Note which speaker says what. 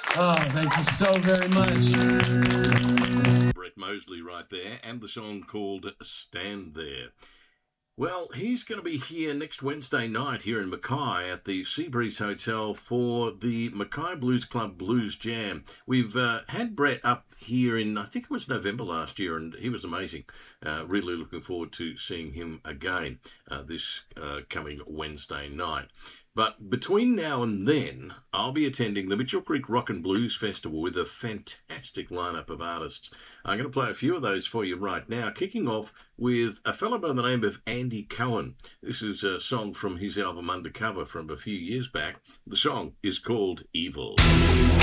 Speaker 1: Oh, thank you so very much.
Speaker 2: Brett Mosley right there, and the song called Stand There. Well, he's going to be here next Wednesday night here in Mackay at the Seabreeze Hotel for the Mackay Blues Club Blues Jam. We've had Brett up here in, I think it was November last year, and he was amazing. Really looking forward to seeing him again this coming Wednesday night. But between now and then, I'll be attending the Mitchell Creek Rock and Blues Festival with a fantastic lineup of artists. I'm going to play a few of those for you right now, kicking off with a fellow by the name of Andy Cohen. This is a song from his album Undercover from a few years back. The song is called Evil.